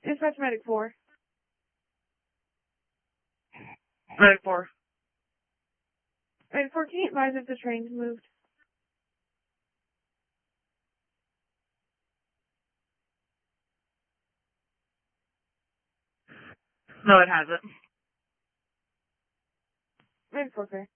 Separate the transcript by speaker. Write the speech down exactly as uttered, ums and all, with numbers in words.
Speaker 1: Dispatch Medic four. Medic four. Medic four, can you advise if the train's moved? No, it hasn't. Medic four, okay.